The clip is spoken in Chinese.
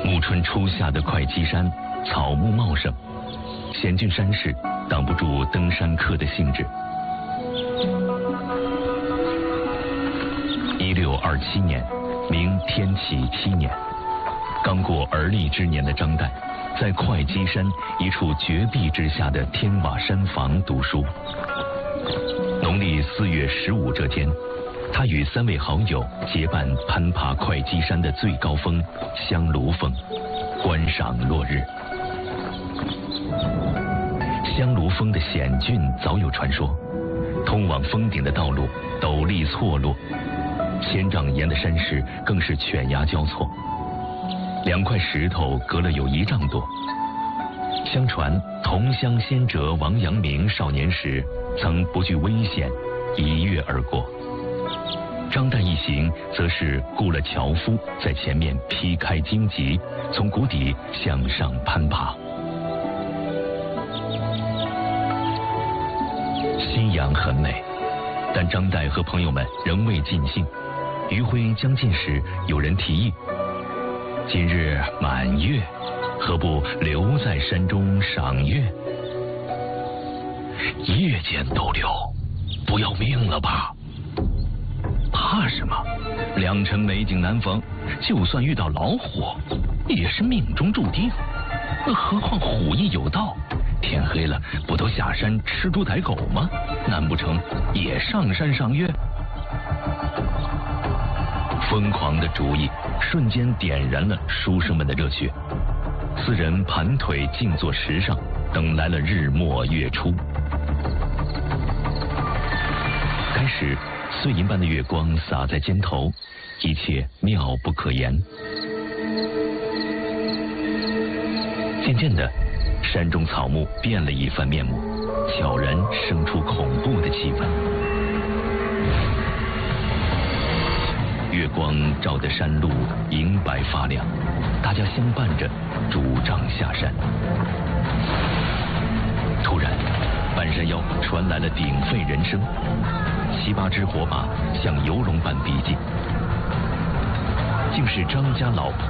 暮春初夏的会稽山，草木茂盛，险峻山势挡不住登山客的兴致。1627年，明天启7年，刚过而立之年的张岱，在会稽山一处绝壁之下的天瓦山房读书。农历4月15这天，他与3位好友结伴攀爬会稽山的最高峰香炉峰，观赏落日。香炉峰的险峻早有传说，通往峰顶的道路陡立错落，1000丈岩的山势更是犬牙交错，2块石头隔了有1丈多。相传同乡先哲王阳明少年时曾不惧危险一跃而过，张岱一行则是雇了樵夫在前面劈开荆棘，从谷底向上攀爬。夕阳很美，但张岱和朋友们仍未尽兴。余晖将近时，有人提议：今日满月，何不留在山中赏月？夜间逗留，不要命了吧？怕什么？2城美景难逢，就算遇到老虎，也是命中注定。何况虎亦有道，天黑了不都下山吃猪宰狗吗？难不成也上山赏月？疯狂的主意瞬间点燃了书生们的热血，4人盘腿静坐石上，等来了日没月出。开始，碎银般的月光洒在肩头，一切妙不可言。渐渐的，山中草木变了一番面目，悄然生出恐怖的气氛。月光照得山路银白发亮，大家相伴着拄杖下山。突然，半山腰传来了鼎沸人声，7、8只火把像游龙般逼近，竟是张家老